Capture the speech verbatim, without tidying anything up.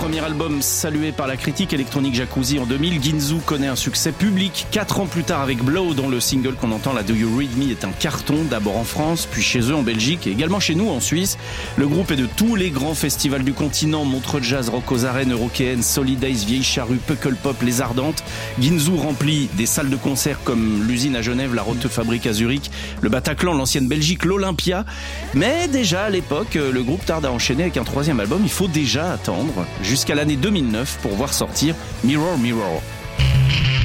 Premier album salué par la critique, Electronic Jacuzzi en deux mille. Ginzu connaît un succès public quatre ans plus tard avec Blow, dont le single qu'on entend là, Do You Read Me, est un carton, d'abord en France, puis chez eux en Belgique et également chez nous en Suisse. Le groupe est de tous les grands festivals du continent, Montreux Jazz, Rock aux Arènes, Eurokéenne, Solidays, Vieille Charrue, Puckle Pop, Les Ardentes. Ginzu remplit des salles de concert comme l'usine à Genève, la Rote Fabrique à Zurich, le Bataclan, l'ancienne Belgique, l'Olympia. Mais déjà à l'époque, le groupe tarde à enchaîner avec un troisième album. Il faut déjà attendre jusqu'à l'année deux mille neuf pour voir sortir Mirror Mirror.